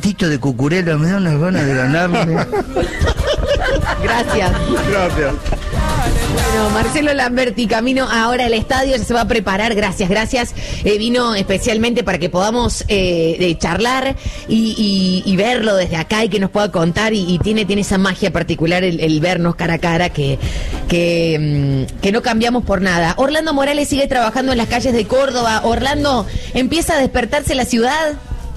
Tito de Cucurella, me da unas ganas de ganarle. Gracias. Bueno, Marcelo Lamberti, camino ahora al estadio, ya se va a preparar, gracias. Vino especialmente para que podamos charlar y verlo desde acá y que nos pueda contar y tiene esa magia particular el vernos cara a cara que no cambiamos por nada. Orlando Morales sigue trabajando en las calles de Córdoba. Orlando, ¿empieza a despertarse la ciudad?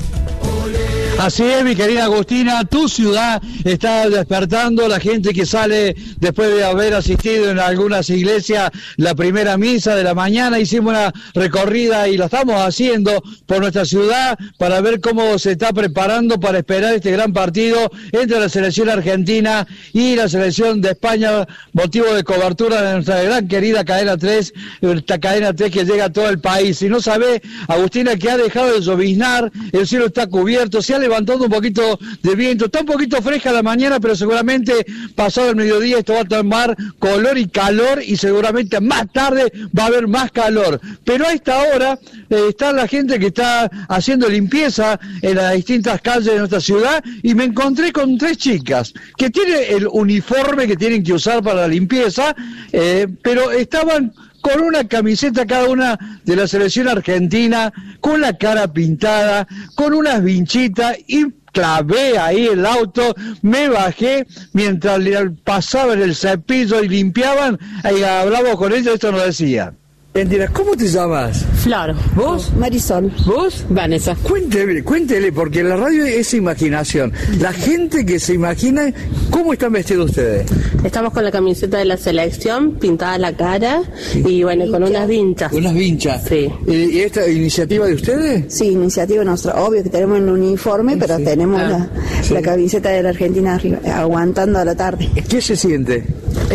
Así es, mi querida Agustina, tu ciudad está despertando, la gente que sale después de haber asistido en algunas iglesias la primera misa de la mañana. Hicimos una recorrida y la estamos haciendo por nuestra ciudad para ver cómo se está preparando para esperar este gran partido entre la selección argentina y la selección de España, motivo de cobertura de nuestra gran querida Cadena 3, esta Cadena 3 que llega a todo el país. Si no sabe, Agustina, que ha dejado de lloviznar, el cielo está cubierto, se ha levantado un poquito de viento, está un poquito fresca la mañana, pero seguramente pasado el mediodía esto va a tomar color y calor y seguramente más tarde va a haber más calor. Pero a esta hora está la gente que está haciendo limpieza en las distintas calles de nuestra ciudad y me encontré con 3 chicas que tienen el uniforme que tienen que usar para la limpieza, pero estaban con una camiseta cada una de la selección argentina, con la cara pintada, con unas vinchitas y clavé ahí el auto, me bajé mientras le pasaban el cepillo y limpiaban, y hablamos con ellos, esto nos decía. Mentira, ¿cómo te llamas? Flor. ¿Vos? Marisol. ¿Vos? Vanessa. Cuéntele, porque la radio es imaginación. La gente que se imagina, ¿cómo están vestidos ustedes? Estamos con la camiseta de la selección, pintada la cara y bueno, con unas vinchas. ¿Unas vinchas? Sí. ¿Y esta iniciativa de ustedes? Sí, iniciativa nuestra. Obvio que tenemos el uniforme, pero tenemos la camiseta de la Argentina arriba, aguantando a la tarde. ¿Qué se siente?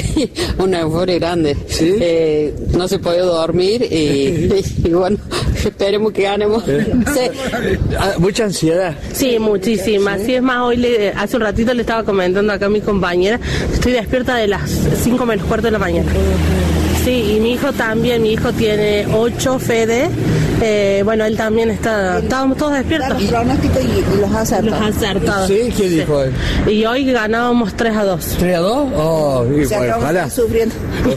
Una euforia grande. ¿Sí? No se puede dormir y bueno, esperemos que ganemos. Sí. ¿Mucha ansiedad? Sí, muchísima. Sí, es más, hoy hace un ratito le estaba comentando acá a mi compañera, estoy despierta de las 5 menos cuarto de la mañana. Sí, y mi hijo también, mi hijo tiene 8, Fede, bueno, él también estábamos todos despiertos. Los pronósticos y los acertados. Sí, ¿qué dijo él? Y hoy ganábamos 3-2. ¿3-2? Oh, y bueno, ojalá. Sufriendo.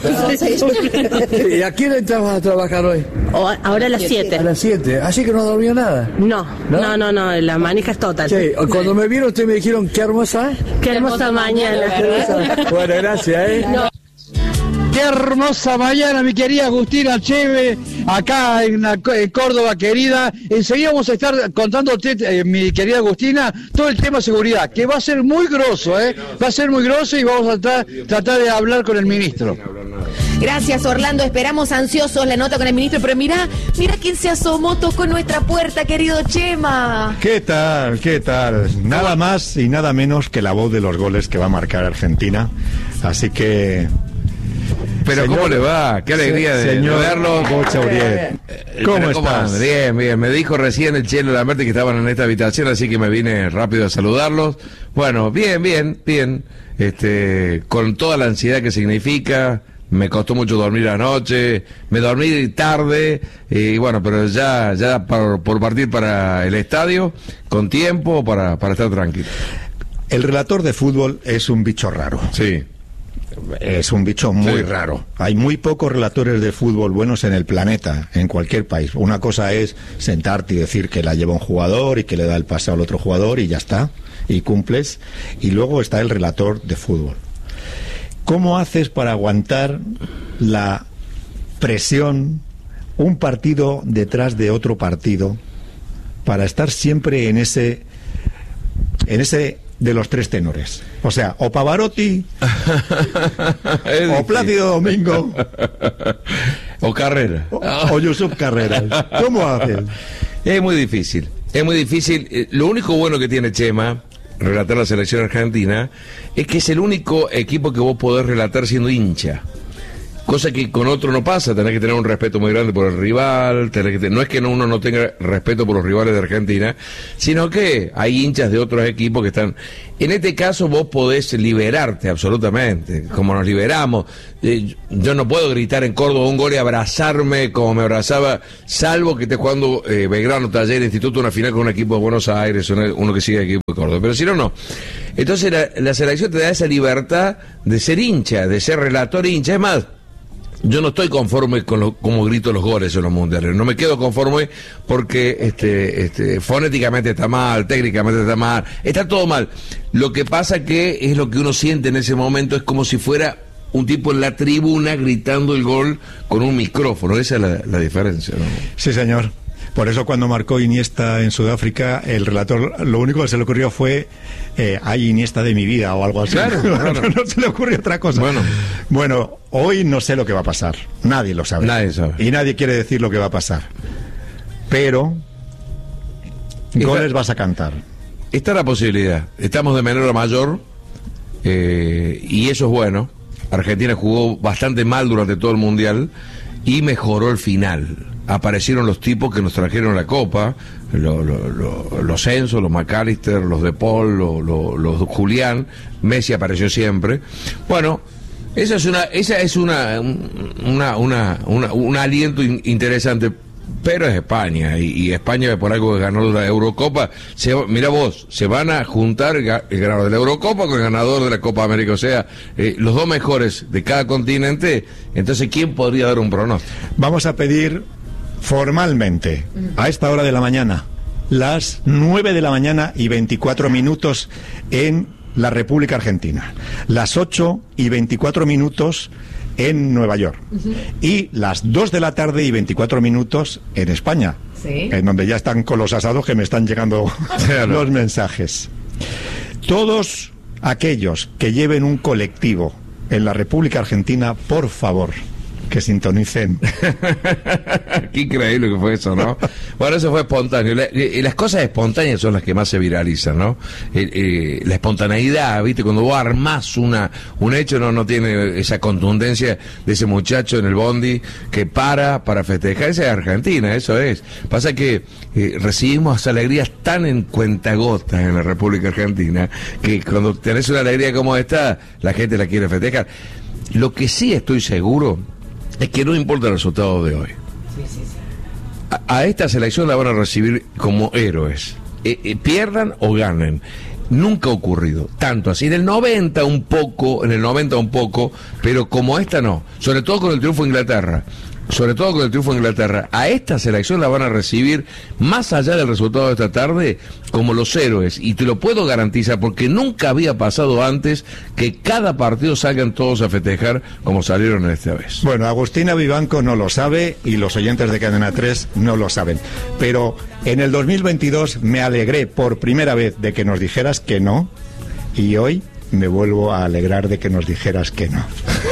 ¿Y a quién entras a trabajar hoy? Ahora a las 7. A las 7, así que no dormió nada. No, la manija es total. Sí, cuando me vieron ustedes me dijeron, qué hermosa. Qué hermosa mañana. Bueno, gracias, No. Qué hermosa mañana, mi querida Agustina Cheve, acá en Córdoba, querida. Enseguida vamos a estar contándote, mi querida Agustina, todo el tema seguridad, que va a ser muy grosso, va a ser muy grosso y vamos a tratar de hablar con el ministro. Gracias, Orlando, esperamos ansiosos la nota con el ministro, pero mira quién se asomó, tocó nuestra puerta, querido Chema. ¿Qué tal? Nada más y nada menos que la voz de los goles que va a marcar Argentina, así que... Pero señor, ¿cómo le va? Qué alegría de verlo. ¿Cómo estás? Bien. Me dijo recién el Chelo Lamberti que estaban en esta habitación, así que me vine rápido a saludarlos. Bueno, bien. Con toda la ansiedad que significa. Me costó mucho dormir anoche, me dormí tarde, y bueno, pero ya por partir para el estadio, con tiempo para estar tranquilo. El relator de fútbol es un bicho raro. Sí. Es un bicho muy raro. Hay muy pocos relatores de fútbol buenos en el planeta, en cualquier país. Una cosa es sentarte y decir que la lleva un jugador y que le da el pase al otro jugador y ya está, y cumples. Y luego está el relator de fútbol. ¿Cómo haces para aguantar la presión, un partido detrás de otro partido, para estar siempre en ese de los 3 tenores? O sea, o Pavarotti, o Plácido Domingo, o Carrera, o Yusuf Carreras. ¿Cómo haces? Es muy difícil. Lo único bueno que tiene Chema, relatar la selección argentina, es que es el único equipo que vos podés relatar siendo hincha. cosa que con otro no pasa. Tenés que tener un respeto muy grande por el rival, no es que uno no tenga respeto por los rivales de Argentina, sino que hay hinchas de otros equipos que están... En este caso vos podés liberarte absolutamente, como nos liberamos. Yo no puedo gritar en Córdoba un gol y abrazarme como me abrazaba, salvo que esté jugando Belgrano, Talleres, Instituto, una final con un equipo de Buenos Aires, uno que sigue el equipo de Córdoba, pero si no, no. Entonces la selección te da esa libertad de ser hincha, de ser relator hincha. Es más, yo no estoy conforme con como grito los goles en los mundiales. No me quedo conforme porque fonéticamente está mal, técnicamente está mal, está todo mal. Lo que pasa que es lo que uno siente en ese momento, es como si fuera un tipo en la tribuna gritando el gol con un micrófono. Esa es la diferencia, ¿no? Sí, señor. Por eso cuando marcó Iniesta en Sudáfrica, el relator lo único que se le ocurrió fue hay Iniesta de mi vida o algo así. Claro, claro. No se le ocurrió otra cosa. Bueno, hoy no sé lo que va a pasar. Nadie lo sabe. Nadie sabe. Y nadie quiere decir lo que va a pasar. Pero goles vas a cantar. Está la posibilidad. Estamos de menor a mayor y eso es bueno. Argentina jugó bastante mal durante todo el Mundial y mejoró el final. Aparecieron los tipos que nos trajeron la Copa, los Enzo, los McAllister, los De Paul, los Julián. Messi apareció siempre. Bueno, esa es un aliento interesante. Pero es España, y España por algo que ganó la Eurocopa. Mira vos, se van a juntar el ganador de la Eurocopa con el ganador de la Copa América, o sea, los dos mejores de cada continente. Entonces, ¿quién podría dar un pronóstico? Vamos a pedir formalmente, a esta hora de la mañana, las 9 de la mañana y 24 minutos en la República Argentina, las 8 y 24 minutos en Nueva York, y las 2 de la tarde y 24 minutos en España, en donde ya están con los asados que me están llegando los mensajes. Todos aquellos que lleven un colectivo en la República Argentina, por favor, que sintonicen. Qué increíble que fue eso, ¿no? Bueno, eso fue espontáneo. Las cosas espontáneas son las que más se viralizan, ¿no? La espontaneidad, ¿viste? Cuando vos armás un hecho, no tiene esa contundencia de ese muchacho en el bondi que para festejar. Esa es Argentina, eso es. Pasa que recibimos alegrías tan en cuentagotas en la República Argentina que cuando tenés una alegría como esta, la gente la quiere festejar. Lo que sí estoy seguro es que no importa el resultado de hoy. A esta selección la van a recibir como héroes. Pierdan o ganen. Nunca ha ocurrido tanto así. En el 90 un poco, pero como esta no. Sobre todo con el triunfo de Inglaterra. A esta selección la van a recibir, más allá del resultado de esta tarde, como los héroes. Y te lo puedo garantizar, porque nunca había pasado antes que cada partido salgan todos a festejar como salieron esta vez. Bueno, Agustina Vivanco no lo sabe y los oyentes de Cadena 3 no lo saben. Pero en el 2022 me alegré por primera vez de que nos dijeras que no, y hoy me vuelvo a alegrar de que nos dijeras que no.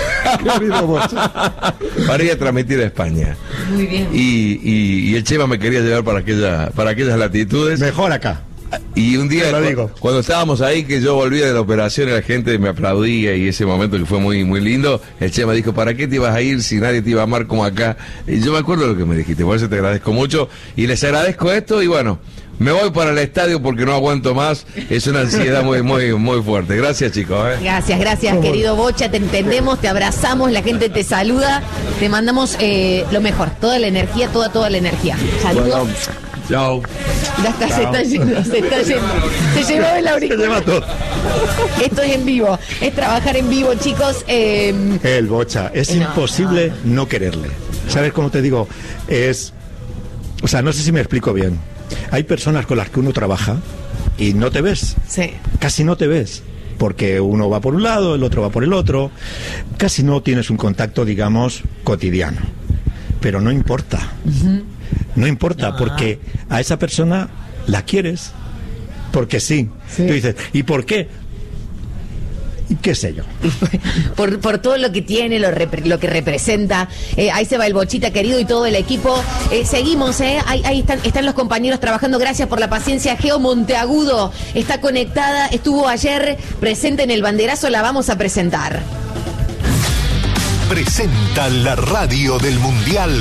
Para ir a transmitir a España. Muy bien. Y el Chema me quería llevar para aquellas latitudes. Mejor acá. Y un día, cuando estábamos ahí, que yo volvía de la operación y la gente me aplaudía, y ese momento que fue muy, muy lindo, el Chema dijo: ¿para qué te ibas a ir si nadie te iba a amar como acá? Y yo me acuerdo de lo que me dijiste, por eso te agradezco mucho, y les agradezco esto, y bueno, me voy para el estadio porque no aguanto más. Es una ansiedad muy, muy, muy fuerte. Gracias, chicos. Gracias, querido Bocha. Te entendemos, te abrazamos, la gente te saluda. Te mandamos lo mejor, toda la energía, toda la energía. Saludos. Bueno, chao. Ya está, se está yendo. Se llevó el auricular. Se lleva todo. Esto es en vivo, es trabajar en vivo, chicos. El Bocha, es imposible no quererle. ¿Sabes cómo te digo? O sea, no sé si me explico bien. Hay personas con las que uno trabaja y no te ves. Sí. Casi no te ves. Porque uno va por un lado, el otro va por el otro. Casi no tienes un contacto, digamos, cotidiano. Pero no importa. No importa, porque a esa persona la quieres. Porque sí. Tú dices, ¿y por qué? ¿Qué sé yo? Por todo lo que tiene, lo que representa. Ahí se va el Bochita querido y todo el equipo. Seguimos, ahí están los compañeros trabajando. Gracias por la paciencia. Geo Monteagudo está conectada, estuvo ayer presente en el banderazo, la vamos a presentar. presenta la radio del Mundial.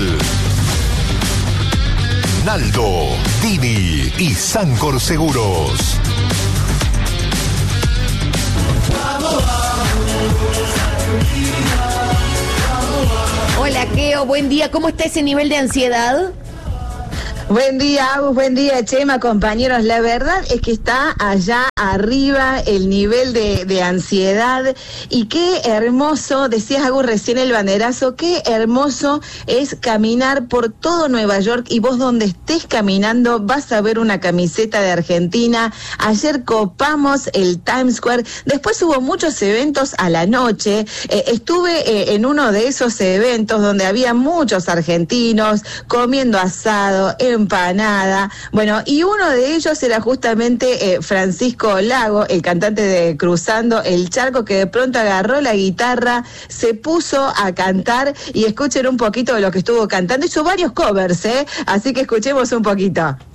Naldo, Dini y Sancor Seguros. Hola, Keo, buen día. ¿Cómo está ese nivel de ansiedad? Buen día, Agus, buen día, Chema, compañeros. La verdad es que está allá arriba el nivel de ansiedad, y qué hermoso, decías, Agus, recién el banderazo, qué hermoso es caminar por todo Nueva York, y vos donde estés caminando vas a ver una camiseta de Argentina. Ayer copamos el Times Square, después hubo muchos eventos a la noche, estuve en uno de esos eventos donde había muchos argentinos comiendo asado, empanada, bueno, y uno de ellos era justamente Francisco Lago, el cantante de Cruzando el Charco, que de pronto agarró la guitarra, se puso a cantar, y escuchen un poquito de lo que estuvo cantando. Hizo varios covers, así que escuchemos un poquito.